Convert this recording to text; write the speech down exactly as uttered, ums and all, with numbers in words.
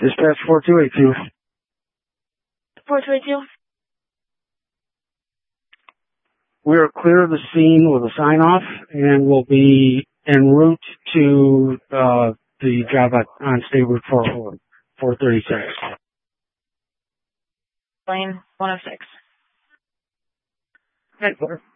Dispatch four two eight two. four two eight two. We are clear of the scene with a sign off, and will be en route to uh, the job at, on State Route four thirty-six. Lane one oh six. Okay.